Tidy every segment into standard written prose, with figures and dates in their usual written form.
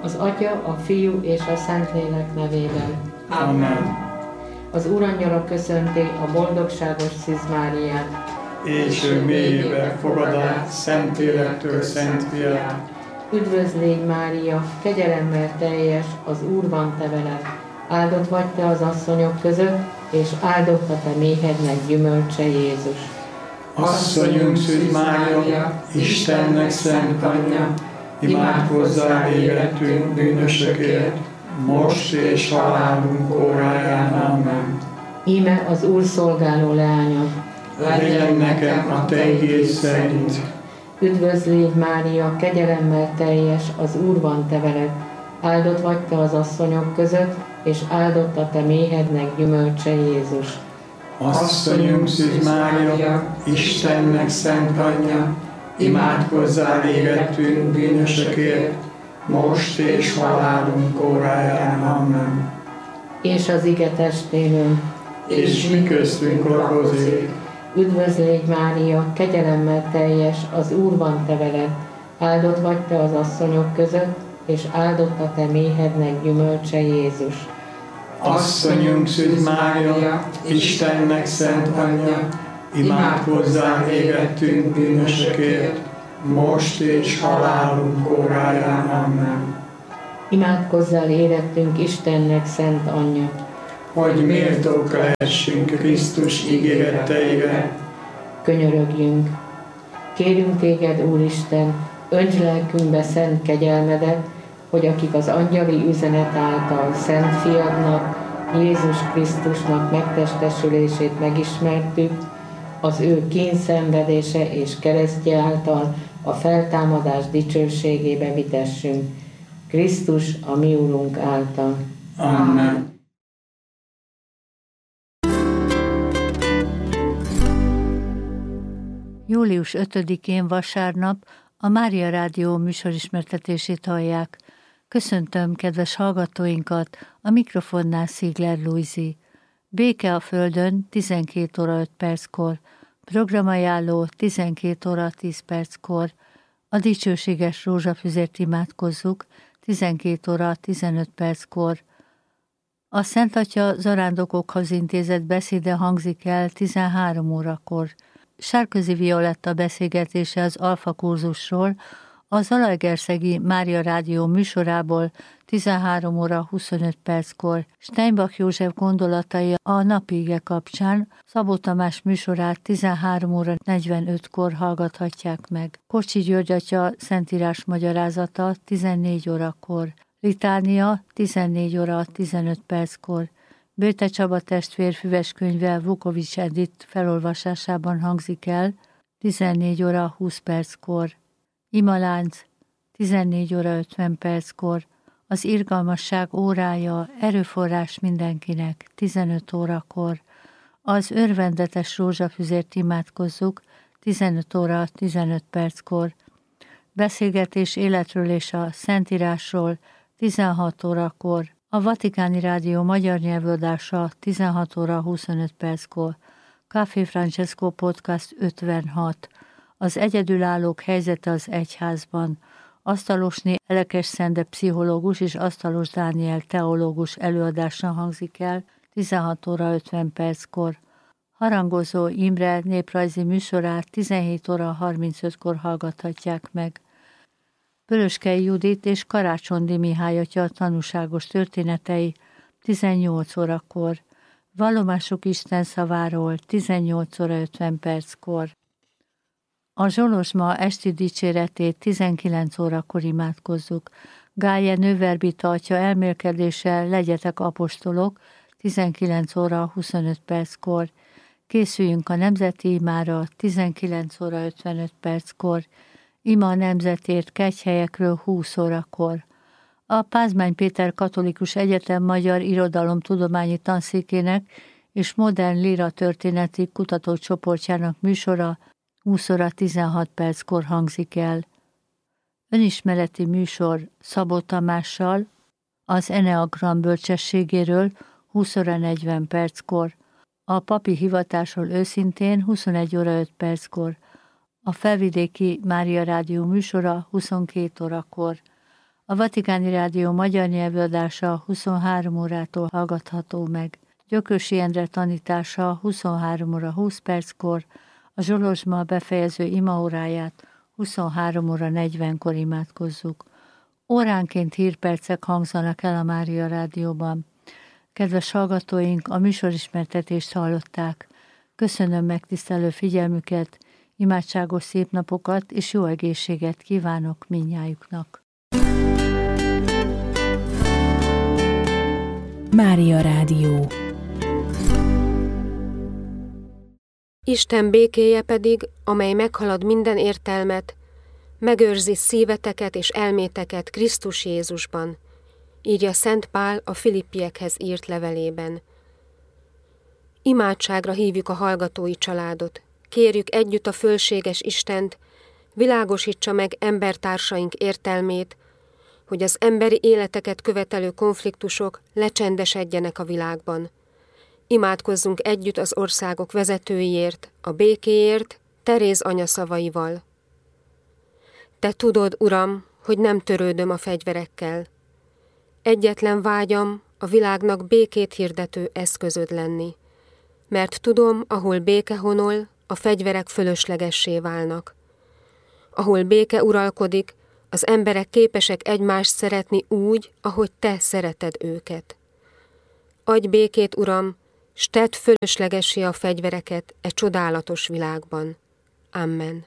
Az Atya, a Fiú és a Szentlélek nevében. Amen. Az Úrangyala köszönti a boldogságos Szűz Máriát. És ő mélyébe fogad át Szentlélektől Szent Fiát. Üdvözl légy, Mária, kegyelemmel teljes, az Úr van te veled. Áldott vagy te az asszonyok között, és áldott a te méhednek gyümölcse Jézus. Asszonyunk Szűz Mária, Istennek szent anyja, imádkozzál életünk bűnösökért, most és halálunk óráján. Amen. Íme az Úr szolgáló leánya. Legyen nekem a te igéd szerint. Üdvözl légy, Mária, kegyelemmel teljes, az Úr van te veled. Áldott vagy te az asszonyok között, és áldott a te méhednek gyümölcse Jézus. Asszonyunk Szűz Mária, Istennek szent anyja, imádkozzál érettünk bűnösökért, most és halálunk óráján. Amen. És az ige testéből. És mi köztünk lakozik. Üdvözl légy, Mária, kegyelemmel teljes, az Úr van te veled. Áldott vagy te az asszonyok között, és áldott a te méhednek gyümölcse Jézus. Asszonyunk Szűz Mária, Istennek szent anyja, imádkozzál érettünk bűnösökért, most és halálunk óráján. Amen. Imádkozzál érettünk Istennek szent anyja. Hogy méltók lehessünk Krisztus ígéreteire. Könyörögjünk. Kérünk téged, Úristen, önts lelkünkbe szent kegyelmedet, hogy akik az angyali üzenet által Szent Fiadnak, Jézus Krisztusnak megtestesülését megismertük, az ő kényszenvedése és keresztje által a feltámadás dicsőségébe vitessünk. Krisztus a mi Urunk által. Amen. Július 5-én vasárnap a Mária Rádió műsorismertetését hallják. Köszöntöm kedves hallgatóinkat, a mikrofonnál Szigler Lujzi. Béke a Földön 12 óra 5 perckor, programajánló 12 óra 10 perckor, a dicsőséges rózsafüzért imádkozzuk 12 óra 15 perckor. A Szent Atya zarándokokhoz intézett beszéde hangzik el 13 órakor. Sárközi Violetta beszélgetése az Alfa kurzusról, a Zalaegerszegi Mária Rádió műsorából 13 óra 25 perckor, Steinbach József gondolatai a napige kapcsán, Szabó Tamás műsorát 13 óra 45-kor hallgathatják meg. Kocsi György atya szentírás magyarázata 14 órakor, Litánia 14 óra 15 perckor, Bőte Csaba testvér füveskönyve Vukovics Edith felolvasásában hangzik el 14 óra 20 perckor. Imalánc 14 óra 50 perckor, az irgalmasság órája, erőforrás mindenkinek 15 órakor, az örvendetes rózsafüzért imádkozzuk 15 óra 15 perckor, beszélgetés életről és a Szentírásról 16 órakor, a Vatikáni Rádió magyar nyelvőadása 16 óra 25 perckor, Café Francesco Podcast 56, az egyedülállók helyzete az egyházban, Asztalosné Elekes Szende pszichológus és Asztalos Dániel teológus előadása hangzik el 16 óra 50 perckor. Harangozó Imre néprajzi műsorát 17 óra 35-kor hallgathatják meg. Pöröskei Judit és Karácsondi Mihály atya tanúságos történetei 18 órakor. Vallomások Isten szaváról 18 óra 50 perckor. A Zsolozsma esti dicséretét 19 órakor imádkozzuk. Gáje Nőverbita atya elmélkedése Legyetek apostolok 19 óra 25 perckor. Készüljünk a nemzeti imára 19 óra 55 perckor. Ima nemzetért kegyhelyekről 20 órakor. A Pázmány Péter Katolikus Egyetem Magyar Irodalomtudományi Tanszékének és Modern Lira Történeti Kutatócsoportjának műsora 20 óra 16 perckor hangzik el. Önismereti műsor Szabó Tamással, az Eneagram bölcsességéről 20 óra 40 perckor. A papi hivatásról őszintén 21 óra 5 perckor. A Felvidéki Mária Rádió műsora 22 órakor. A Vatikáni Rádió magyar nyelvű adása 23 órától hallgatható meg. Gyökösi Endre tanítása 23 óra 20 perckor, a Zsolozsma befejező imaóráját 23 óra 40-kor imádkozzuk. Óránként hírpercek hangzanak el a Mária Rádióban. Kedves hallgatóink, a műsorismertetést hallották. Köszönöm megtisztelő figyelmüket, imádságos szép napokat és jó egészséget kívánok mindnyájuknak. Mária Rádió. Isten békéje pedig, amely meghalad minden értelmet, megőrzi szíveteket és elméteket Krisztus Jézusban, írja Szent Pál a Filippiekhez írt levelében. Imádságra hívjuk a hallgatói családot, kérjük együtt a fölséges Istent, világosítsa meg embertársaink értelmét, hogy az emberi életeket követelő konfliktusok lecsendesedjenek a világban. Imádkozzunk együtt az országok vezetőiért, a békéért, Teréz anya szavaival. Te tudod, Uram, hogy nem törődöm a fegyverekkel. Egyetlen vágyam a világnak békét hirdető eszközöd lenni, mert tudom, ahol béke honol, a fegyverek fölöslegessé válnak. Ahol béke uralkodik, az emberek képesek egymást szeretni úgy, ahogy te szereted őket. Adj békét, Uram, s tedd fölöslegessé a fegyvereket e csodálatos világban. Amen.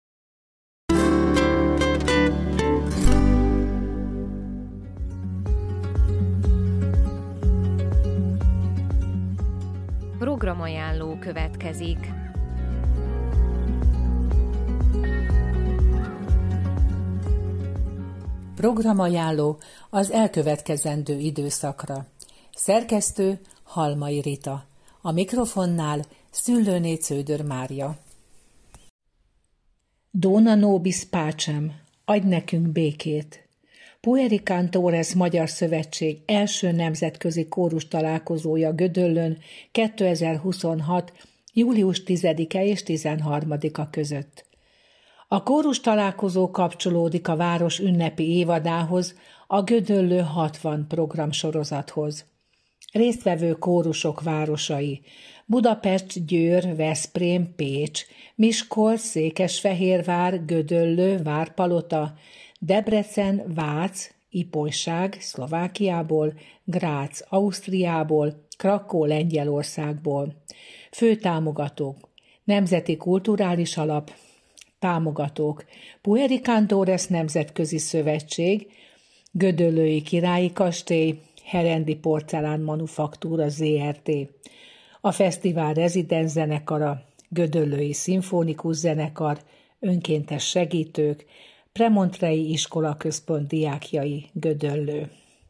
Programajánló következik. Programajánló az elkövetkezendő időszakra. Szerkesztő Halmai Rita. A mikrofonnál Szüllőné Cződör Mária. Dona nobis pacem, adj nekünk békét! Pueri Cantores Magyar Szövetség első nemzetközi kórus találkozója Gödöllőn 2026. július 10-e és 13-a között. A kórus találkozó kapcsolódik a város ünnepi évadához, a Gödöllő 60 programsorozathoz. Résztvevő kórusok városai: Budapest, Győr, Veszprém, Pécs, Miskolc, Székesfehérvár, Gödöllő, Várpalota, Debrecen, Vác, Ipolyság, Szlovákiából, Grác, Ausztriából, Krakó, Lengyelországból. Főtámogatók: Nemzeti Kulturális Alap. Támogatók: Pueri Cantores Nemzetközi Szövetség, Gödöllői Királyi Kastély, Herendi Porcelán Manufaktúra Zrt., a fesztivál rezidens zenekara, Gödöllői Szimfonikus Zenekar, önkéntes segítők, Premontrei Iskolaközpont diákjai, Gödöllő.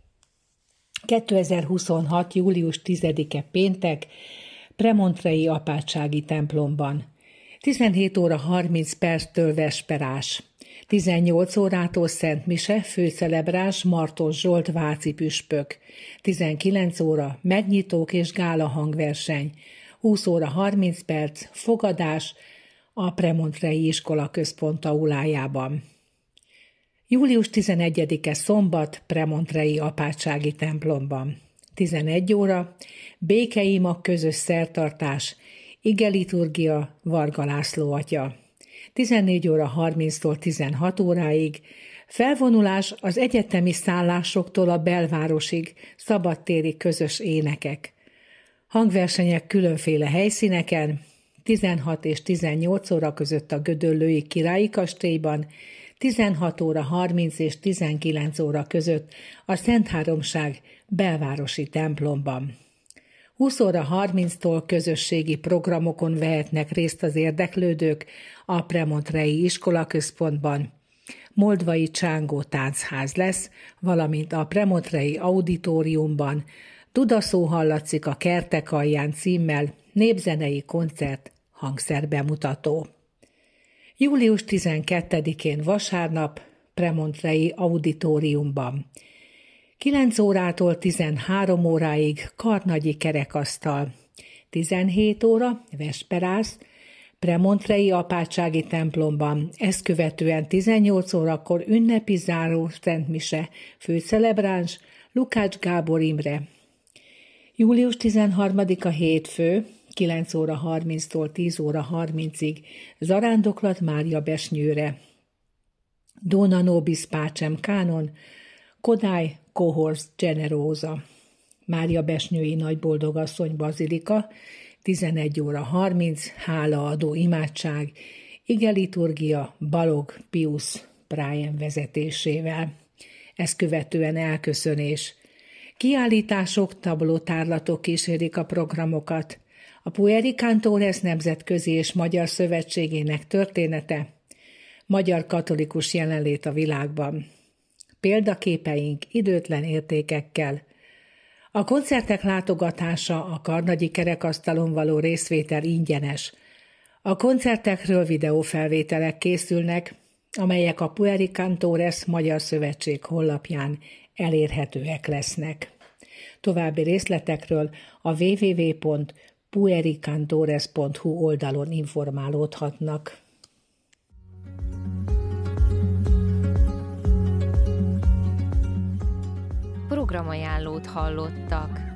2026. július 10-e péntek, Premontrei Apátsági templomban. 17 óra 30 perctől vesperás. 18 órától Szent Mise, főcelebrás Martos Zsolt váci püspök. 19 óra megnyitók és gála hangverseny. 20 óra 30 perc fogadás a Premontrei Iskolaközpont aulájában. Július 11-e szombat, Premontrei Apátsági templomban. 11 óra békeimag közös szertartás, igeliturgia Varga László atya. 14 óra 30-tól 16 óráig felvonulás az egyetemi szállásoktól a belvárosig, szabadtéri közös énekek. Hangversenyek különféle helyszíneken, 16 és 18 óra között a Gödöllői Királyi Kastélyban, 16 óra 30 és 19 óra között a Szentháromság belvárosi templomban. 20 óra 30-tól közösségi programokon vehetnek részt az érdeklődők a Premontrei Iskolaközpontban. Moldvai Csángó táncház lesz, valamint a Premontrei Auditoriumban Dudaszó hallatszik a kertek alján címmel népzenei koncert hangszerbemutató. Július 12-én vasárnap Premontrei Auditoriumban. 9 órától 13 óráig karnagyi kerekasztal. 17 óra vesperász Premontrei apátsági templomban, ezt követően 18 órakor ünnepi záró szentmise, főcelebráns Lukács Gábor Imre. Július 13-a hétfő, 9 óra 30-tól 10 óra 30-ig zarándoklat Mária Besnyőre. Dona Nobis Pacem kánon, Kodály Cohors Generosa. Mária Besnyői Nagyboldogasszony bazilika, 11 óra 30, hálaadó imádság, igeliturgia Balog Pius Brian vezetésével. Ezt követően elköszönés. Kiállítások, tablótárlatok kísérik a programokat. A Pueri Cantores Nemzetközi és Magyar Szövetségének története, magyar katolikus jelenlét a világban. Példaképeink időtlen értékekkel. A koncertek látogatása, a karnagyi kerekasztalon való részvétel ingyenes. A koncertekről videófelvételek készülnek, amelyek a Pueri Cantores Magyar Szövetség honlapján elérhetőek lesznek. További részletekről a www.puericantores.hu oldalon informálódhatnak. Programajánlót hallottak.